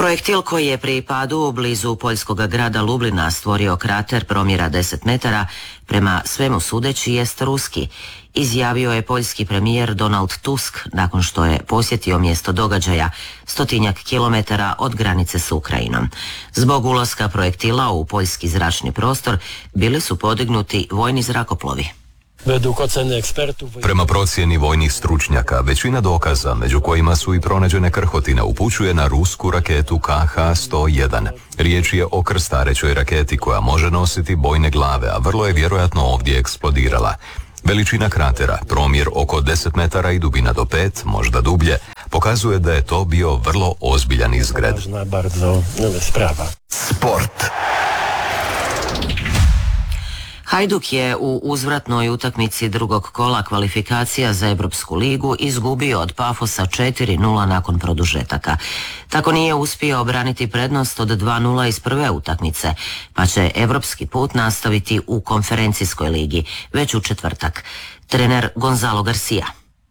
Projektil koji je pri padu blizu poljskog grada Lublina stvorio krater promjera 10 metara, prema svemu sudeći jest ruski, izjavio je poljski premijer Donald Tusk nakon što je posjetio mjesto događaja 100 kilometara od granice s Ukrajinom. Zbog ulaska projektila u poljski zračni prostor bili su podignuti vojni zrakoplovi. Prema procjeni vojnih stručnjaka, većina dokaza, među kojima su i pronađene krhotine, upućuje na rusku raketu KH-101. Riječ je o krstarećoj raketi koja može nositi bojne glave, a vrlo je vjerojatno ovdje eksplodirala. Veličina kratera, promjer oko 10 metara i dubina do 5, možda dublje, pokazuje da je to bio vrlo ozbiljan izgred. Sport. Hajduk je u uzvratnoj utakmici drugog kola kvalifikacija za Europsku ligu izgubio od Pafosa 4:0 nakon produžetaka. Tako nije uspio obraniti prednost od 2:0 iz prve utakmice, pa će europski put nastaviti u konferencijskoj ligi već u četvrtak. Trener Gonzalo Garcia.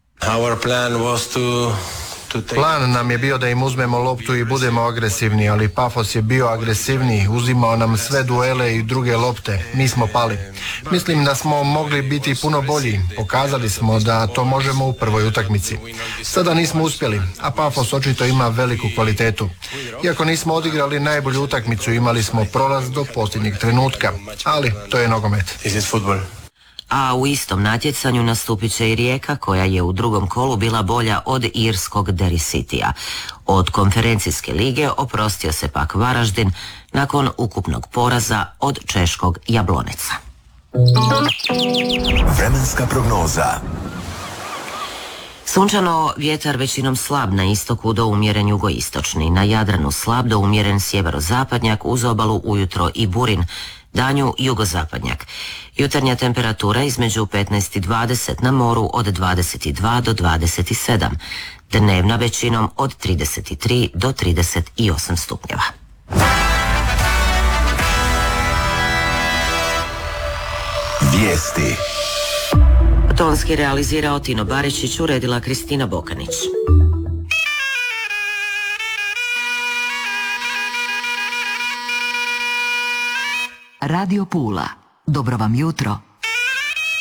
Plan nam je bio da im uzmemo loptu i budemo agresivni, ali Pafos je bio agresivniji, uzimao nam sve duele i druge lopte. Mi smo pali. Mislim da smo mogli biti puno bolji. Pokazali smo da to možemo u prvoj utakmici. Sada nismo uspjeli, a Pafos očito ima veliku kvalitetu. Iako nismo odigrali najbolju utakmicu, imali smo prolaz do posljednjeg trenutka. Ali to je nogomet. A u istom natjecanju nastupit će i Rijeka, koja je u drugom kolu bila bolja od irskog Derry Citya. Od konferencijske lige oprostio se pak Varaždin nakon ukupnog poraza od češkog Jabloneca. Vremenska prognoza. Sunčano, vjetar većinom slab na istoku do umjeren jugoistočni, na Jadranu slab do umjeren sjeverozapadnjak, uz obalu ujutro i burin, danju jugozapadnjak. Jutarnja temperatura između 15 i 20, na moru od 22 do 27. Dnevna većinom od 33 do 38 stupnjeva. Vijesti. Tonski realizirao Tino Barišić, uredila Kristina Bokanić. Radio Pula. Dobro vam jutro.